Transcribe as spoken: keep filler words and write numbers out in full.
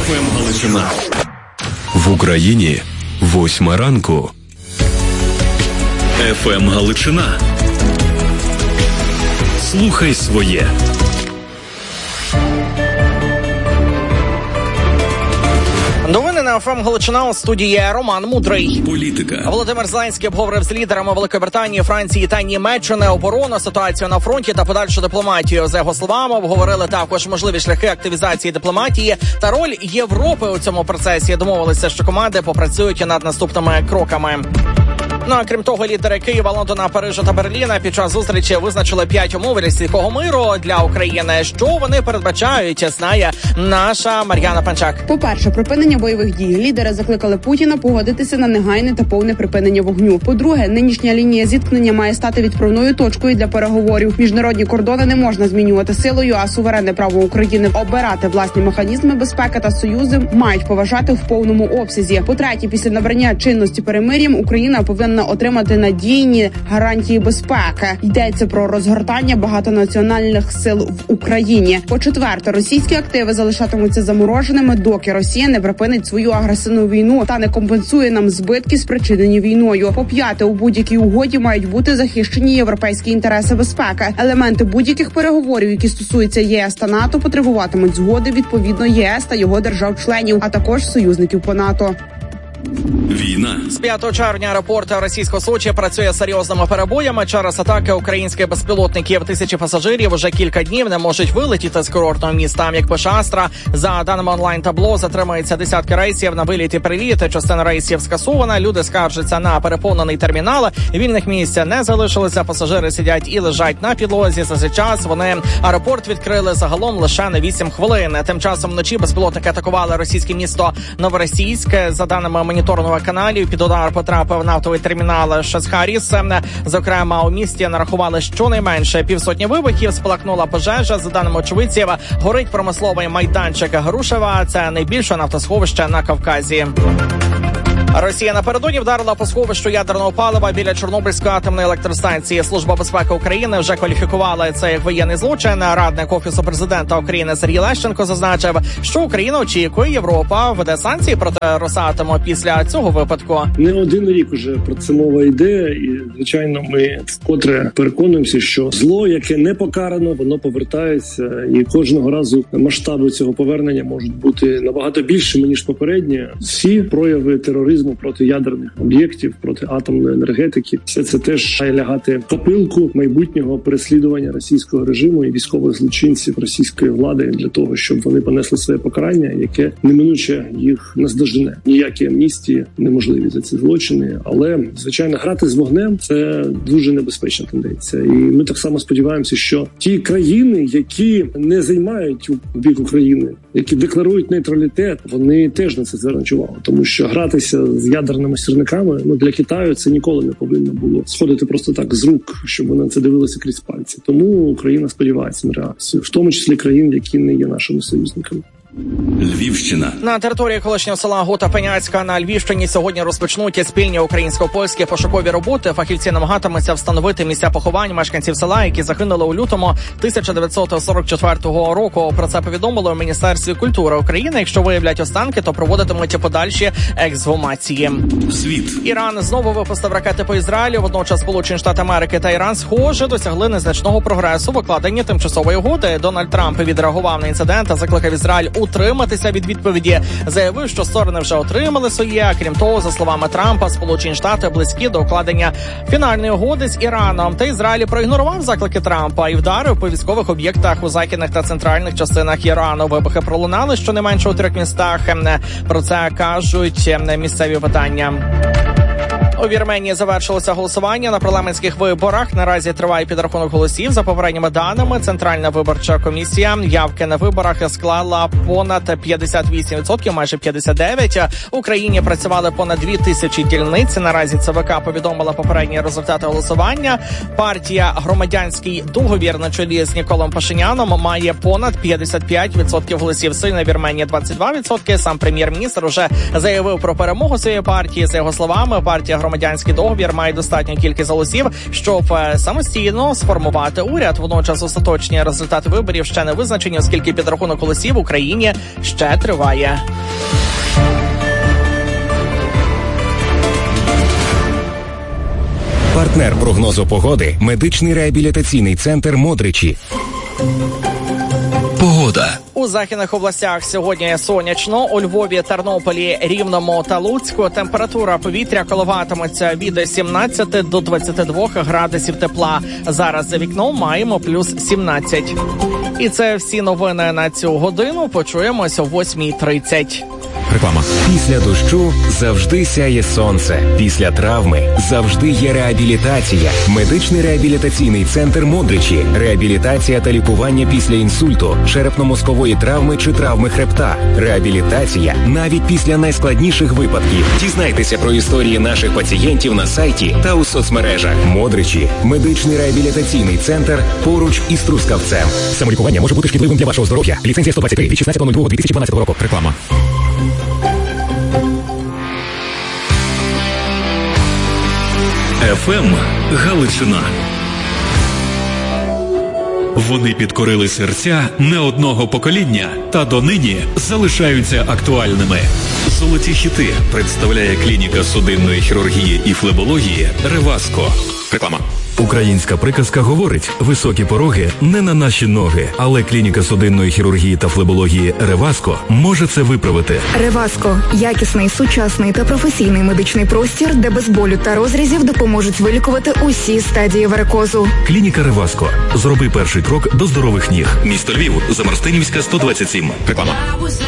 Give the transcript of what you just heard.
еф ем Галичина. В Україні восьма ранку. еф ем Галичина. Слухай своє. Новини на еф ем Галичина, у студії Роман Мудрий. Політика. Володимир Зеленський обговорив з лідерами Великобританії, Франції та Німеччини оборону, ситуацію на фронті та подальшу дипломатію. За його словами, обговорили також можливі шляхи активізації дипломатії та роль Європи у цьому процесі. Домовилися, що команди попрацюють над наступними кроками. Ну, а крім того, лідери Києва, Лондона, Парижа та Берліна під час зустрічі визначили п'ять умов стійкого миру для України. Що вони передбачають, знає наша Мар'яна Панчак. По-перше, припинення бойових дій. Лідери закликали Путіна погодитися на негайне та повне припинення вогню. По-друге, нинішня лінія зіткнення має стати відправною точкою для переговорів. Міжнародні кордони не можна змінювати силою, а суверенне право України обирати власні механізми безпеки та союзи мають поважати в повному обсязі. По-третє, після набрання чинності перемир'ям Україна повинна отримати надійні гарантії безпеки. Йдеться про розгортання багатонаціональних сил в Україні. По-четверте, російські активи залишатимуться замороженими, доки Росія не припинить свою агресивну війну та не компенсує нам збитки, спричинені війною. По-п'яте, у будь-якій угоді мають бути захищені європейські інтереси безпеки. Елементи будь-яких переговорів, які стосуються ЄС та НАТО, потребуватимуть згоди відповідно ЄС та його держав-членів, а також союзників по НАТО. Війна. З п'ятого червня аеропорт російського Сочі працює серйозними перебоями через атаки українських безпілотників. Тисячі пасажирів уже кілька днів не можуть вилетіти з курортного міста. Як пише Астра, за даними онлайн-табло, затримується десятки рейсів на виліт і приліт. Частина рейсів скасована. Люди скаржаться на переповнений термінал. Вільних місць не залишилося. Пасажири сидять і лежать на підлозі. За цей час вони аеропорт відкрили загалом лише на вісім хвилин. Тим часом вночі безпілотники атакували російське місто Новоросійськ. За даними моніторного каналів, під удар потрапив нафтовий термінал Шацхаріс. Зокрема, у місті нарахували щонайменше півсотні вибухів, спалахнула пожежа. За даними очевидців, горить промисловий майданчик Грушева. Це найбільше нафтосховище на Кавказі. Росія напередодні вдарила по сховищу ядерного палива біля Чорнобильської атомної електростанції. Служба безпеки України вже кваліфікувала це як воєнний злочин. Радник Офісу президента України Сергій Лещенко зазначив, що Україна очікує, Європа введе санкції проти Росатому після цього випадку. Не один рік уже про це мова йде, і звичайно, ми вкотре переконуємося, що зло, яке не покарано, воно повертається, і кожного разу масштаби цього повернення можуть бути набагато більшими ніж попередні. Всі прояви тероризму проти ядерних об'єктів, проти атомної енергетики, все це теж має лягати в копилку майбутнього переслідування російського режиму і військових злочинців російської влади для того, щоб вони понесли своє покарання, яке неминуче їх наздожене. Ніякі амністії неможливі за ці злочини, але звичайно грати з вогнем – це дуже небезпечна тенденція. І ми так само сподіваємося, що ті країни, які не займають у бік України, які декларують нейтралітет, вони теж на це звернуть увагу, тому що гратися з ядерними сірниками, ну, для Китаю це ніколи не повинно було сходити просто так з рук, щоб вони на це дивилися крізь пальці. Тому Україна сподівається на реакцію, в тому числі країн, які не є нашими союзниками. Львівщина. На території колишнього села Гота-Пеняцька на Львівщині сьогодні розпочнуть спільні українсько-польські пошукові роботи. Фахівці намагатимуться встановити місця поховань мешканців села, які загинули у лютому тисяча дев'ятсот сорок четвертого року. Про це повідомили у Міністерстві культури України. Якщо виявлять останки, то проводитимуть подальші ексгумації. Світ. Іран знову випустив ракети по Ізраїлю. Водночас Сполучені Штати Америки та Іран, схоже, досягли незначного прогресу в укладенні тимчасової угоди. Дональд Трамп відреагував на інцидент та закликав Ізраїль утриматися від відповіді. Заявив, що сторони вже отримали своє. Крім того, за словами Трампа, Сполучені Штати близькі до укладення фінальної угоди з Іраном. Та Ізраїль проігнорував заклики Трампа і вдарив по військових об'єктах у західних та центральних частинах Ірану. Вибухи пролунали щонайменше у трьох містах. Про це кажуть місцеві видання. У Вірменії завершилося голосування на парламентських виборах. Наразі триває підрахунок голосів. За попередніми даними, Центральна виборча комісія явки на виборах склала понад п'ятдесят вісім відсотків, майже п'ятдесят дев'ять відсотків. В Україні працювали понад дві тисячі дільниць. Наразі ЦВК повідомила попередні результати голосування. Партія «Громадянський договір» на чолі з Ніколом Пашиняном має понад п'ятдесят п'ять відсотків голосів. Сильна Вірменія двадцять два відсотки. Сам прем'єр-міністр уже заявив про перемогу своєї партії. За його словами, партія «Громадянський договір» має достатню кількість голосів, щоб самостійно сформувати уряд. Водночас остаточні результати виборів ще не визначені, оскільки підрахунок голосів в Україні ще триває. Партнер прогнозу погоди – медичний реабілітаційний центр «Модричі». Погода. У західних областях сьогодні сонячно. У Львові, Тернополі, Рівному та Луцьку температура повітря коливатиметься від сімнадцяти до двадцяти двох градусів тепла. Зараз за вікном маємо плюс сімнадцять. І це всі новини на цю годину. Почуємося о восьмій тридцять. Реклама. Після дощу завжди сяє сонце. Після травми завжди є реабілітація. Медичний реабілітаційний центр «Модричі». Реабілітація та лікування після інсульту, черепно-мозкової травми чи травми хребта. Реабілітація навіть після найскладніших випадків. Дізнайтеся про історії наших пацієнтів на сайті та у соцмережах. «Модричі» – медичний реабілітаційний центр поруч із Трускавцем. Самолікування може бути шкідливим для вашого здоров'я. Ліцензія сто двадцять три від шістнадцятого лютого дві тисячі дванадцятого року. Реклама. еф ем Галичина. Вони підкорили серця не одного покоління та донині залишаються актуальними. Золоті хіти представляє клініка судинної хірургії і флебології «Реваско». Реклама. Українська приказка говорить: високі пороги не на наші ноги, але клініка судинної хірургії та флебології «Реваско» може це виправити. «Реваско» – якісний, сучасний та професійний медичний простір, де без болю та розрізів допоможуть вилікувати усі стадії варикозу. Клініка «Реваско». Зроби перший крок до здорових ніг. Місто Львів, Замарстинівська, сто двадцять сім. Реклама.